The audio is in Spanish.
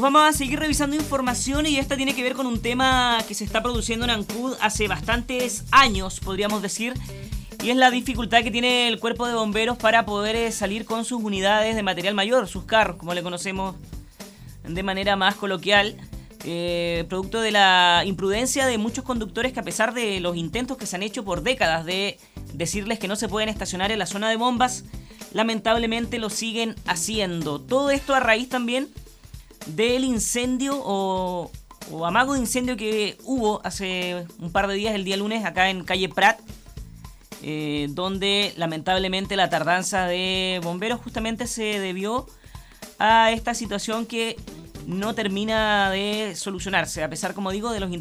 Vamos a seguir revisando información y esta tiene que ver con un tema que se está produciendo en Ancud hace bastantes años, podríamos decir, y es la dificultad que tiene el cuerpo de bomberos para poder salir con sus unidades de material mayor, sus carros, como le conocemos de manera más coloquial, producto de la imprudencia de muchos conductores que, a pesar de los intentos que se han hecho por décadas de decirles que no se pueden estacionar en la zona de bombas, lamentablemente lo siguen haciendo. Todo esto a raíz también del incendio o amago de incendio que hubo hace un par de días, el día lunes, acá en calle Prat, donde lamentablemente la tardanza de bomberos justamente se debió a esta situación que no termina de solucionarse, a pesar, como digo, de los